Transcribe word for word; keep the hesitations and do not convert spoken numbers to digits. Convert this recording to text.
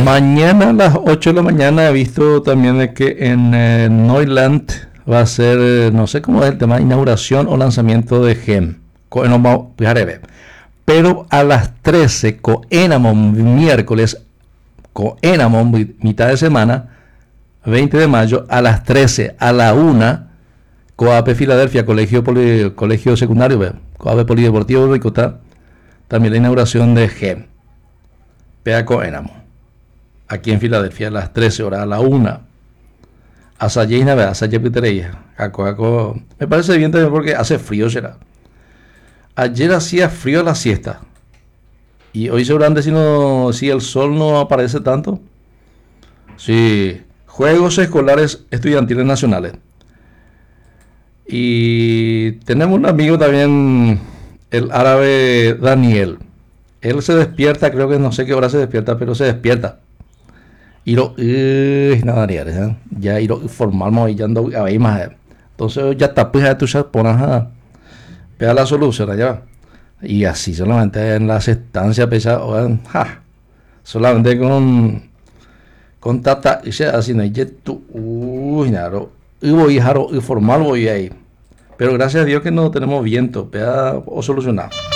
Mañana a las ocho de la mañana he visto también de que en eh, Neuland va a ser, eh, no sé cómo es el tema, inauguración o lanzamiento de GEM. Co- no vamos a fijar, eh, Pero a las trece, Coenamon, miércoles, Coenamon, mi- mitad de semana, veinte de mayo, a las trece, a la una, Coape Filadelfia, colegio, poli- colegio secundario, ve, Coape Polideportivo Ricota, también la inauguración de GEM, Pea Coenamon, aquí en Filadelfia, a las trece horas, a la una. Asayina, ve, Asaya Pitereya, Jaco, Jaco. Me parece bien también porque hace frío, será. Ayer hacía frío a la siesta. Y hoy seguramente si, no, si el sol no aparece tanto. Sí, Juegos Escolares Estudiantiles Nacionales. Y tenemos un amigo también, el árabe Daniel. Él se despierta, creo que no sé qué hora se despierta, pero se despierta. Y lo, eh, nada, Daniel, ¿eh? Ya y lo formamos y ya ando ahí más. eh. Entonces ya está, pues ya tú ya pones a pegar la solución allá. Y así solamente en las estancias pesadas, ja, solamente con con tata y se así no hay tú, uy, naro, y voy a formal voy ahí. Pero gracias a Dios que no tenemos viento, pega o solucionado.